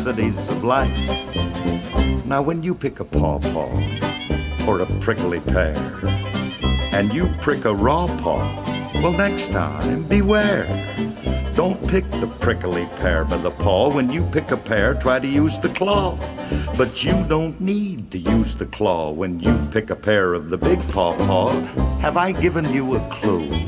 necessities of life. Now when you pick a pawpaw or a prickly pear and you prick a raw paw, well, next time, beware. Don't pick the prickly pear by the paw. When you pick a pear, try to use the claw. But you don't need to use the claw when you pick a pear of the big pawpaw. Have I given you a clue?